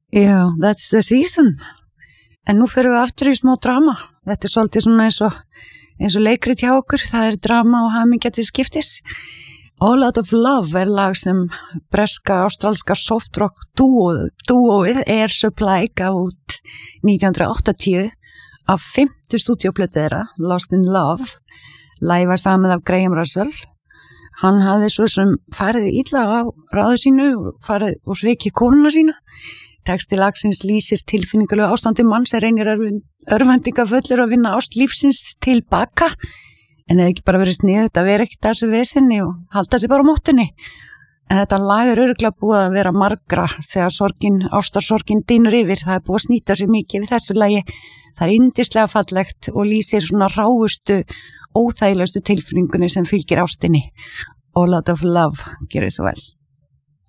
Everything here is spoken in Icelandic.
Já, that's the season. En nú fyrir við aftur í smá drama. Þetta svolítið svona eins og leikrit hjá okkur. Það drama og hamingja til skiptis. All Out of Love lag sem breska, ástralska softrock dúóið Air Supply gaf út 1980 af 5. stúdíóplötu þeirra, Lost in Love. Lagið var samið af Graham Russell. Hann hafði svo sem farið illa á ráðu sínu og svikið konuna sína. Texti lagsins lýsir tilfinningulegu ástandi manns sem reynir örvæntingafullur að vinna ást lífsins tilbaka, en hefði ekki bara verið sniðugt að vera ekkert að þessu vesinni og halda sig bara á móttunni. En þetta lag örugglega búið að vera margra þegar ástarsorgin dynur yfir. Það búið að snýta sig mikið við þessu lagi. Það yndislega fallegt og lýsir svona ráustu, óþægilegustu tilfinningunni sem fylgir ástinni. All Out of Love, gerið svo vel.